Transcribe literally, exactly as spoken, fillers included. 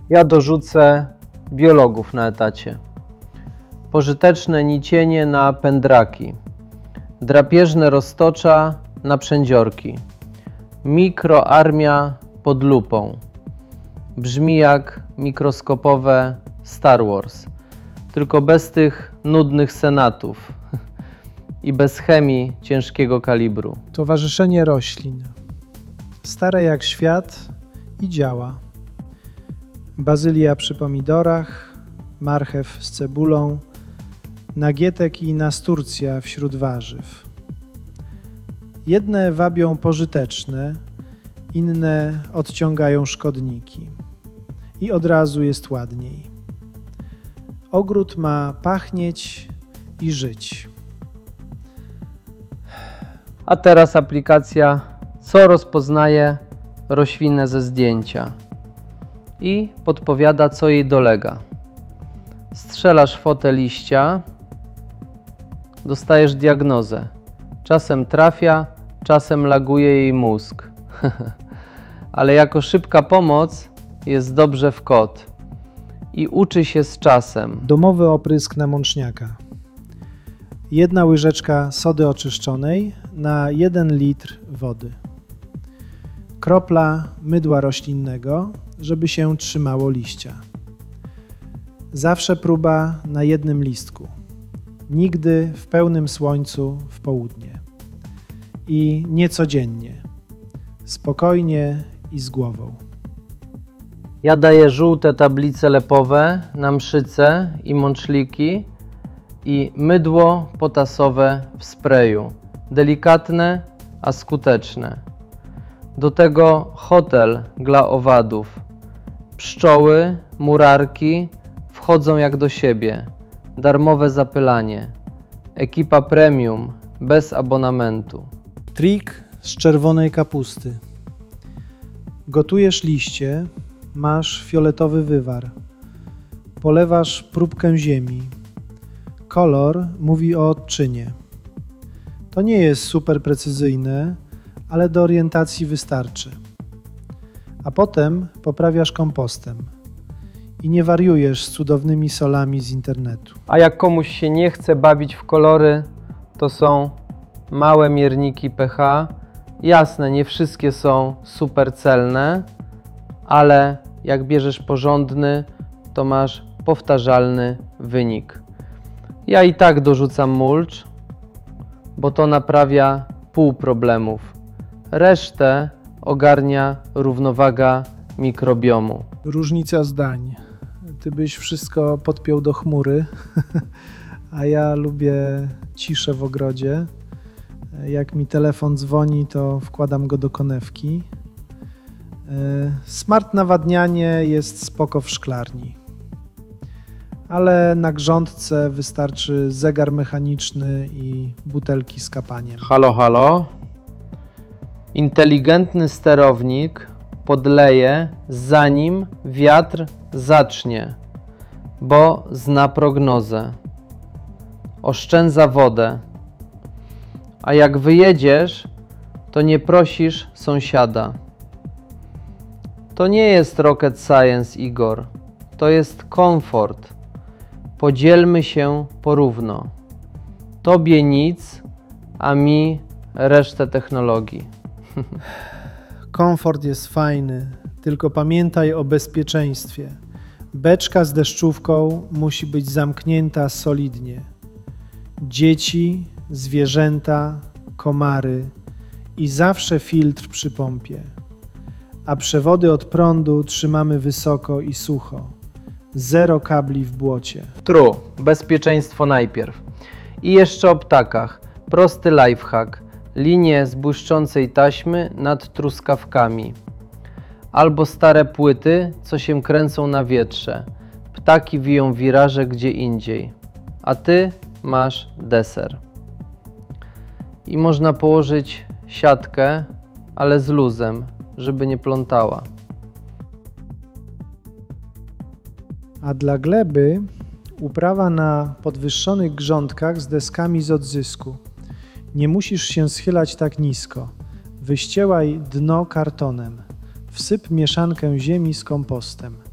Ja dorzucę biologów na etacie. Pożyteczne nicienie na pędraki. Drapieżne roztocza na przędziorki. Mikroarmia pod lupą. Brzmi jak mikroskopowe Star Wars, tylko bez tych nudnych senatów i bez chemii ciężkiego kalibru. Towarzyszenie roślin. Stare jak świat i działa. Bazylia przy pomidorach, marchew z cebulą, nagietek i nasturcja wśród warzyw. Jedne wabią pożyteczne, inne odciągają szkodniki. I od razu jest ładniej. Ogród ma pachnieć i żyć. A teraz aplikacja, co rozpoznaje roślinę ze zdjęcia i podpowiada, co jej dolega. Strzelasz fotę liścia, dostajesz diagnozę. Czasem trafia, czasem laguje jej mózg. Ale jako szybka pomoc jest dobrze w kod i uczy się z czasem. Domowy oprysk na mączniaka. Jedna łyżeczka sody oczyszczonej na jeden litr wody. Kropla mydła roślinnego, żeby się trzymało liścia. Zawsze próba na jednym listku. Nigdy w pełnym słońcu w południe. I niecodziennie. Spokojnie i z głową. Ja daję żółte tablice lepowe na mszyce i mączliki i mydło potasowe w sprayu. Delikatne, a skuteczne. Do tego hotel dla owadów. Pszczoły, murarki wchodzą jak do siebie. Darmowe zapylanie. Ekipa premium, bez abonamentu. Trik z czerwonej kapusty. Gotujesz liście, masz fioletowy wywar. Polewasz próbkę ziemi. Kolor mówi o odczynie. To nie jest super precyzyjne, ale do orientacji wystarczy. A potem poprawiasz kompostem. I nie wariujesz z cudownymi solami z internetu. A jak komuś się nie chce bawić w kolory, to są małe mierniki pH. Jasne, nie wszystkie są super celne, ale jak bierzesz porządny, to masz powtarzalny wynik. Ja i tak dorzucam mulcz, bo to naprawia pół problemów. Resztę ogarnia równowaga mikrobiomu. Różnica zdań. Ty byś wszystko podpiął do chmury, a ja lubię ciszę w ogrodzie. Jak mi telefon dzwoni, to wkładam go do konewki. Smart nawadnianie jest spoko w szklarni. Ale na grządce wystarczy zegar mechaniczny i butelki z kapaniem. Halo, halo. Inteligentny sterownik podleje, zanim wiatr zacznie, bo zna prognozę. Oszczędza wodę. A jak wyjedziesz, to nie prosisz sąsiada. To nie jest rocket science, Igor. To jest komfort. Podzielmy się porówno. Tobie nic, a mi resztę technologii. Komfort jest fajny, tylko pamiętaj o bezpieczeństwie. Beczka z deszczówką musi być zamknięta solidnie. Dzieci, zwierzęta, komary i zawsze filtr przy pompie. A przewody od prądu trzymamy wysoko i sucho. Zero kabli w błocie. True, bezpieczeństwo najpierw. I jeszcze o ptakach. Prosty lifehack. Linie z błyszczącej taśmy nad truskawkami. Albo stare płyty, co się kręcą na wietrze. Ptaki wiją wiraże gdzie indziej. A ty masz deser. I można położyć siatkę, ale z luzem, żeby nie plątała. A dla gleby uprawa na podwyższonych grządkach z deskami z odzysku. Nie musisz się schylać tak nisko. Wyściełaj dno kartonem. Wsyp mieszankę ziemi z kompostem.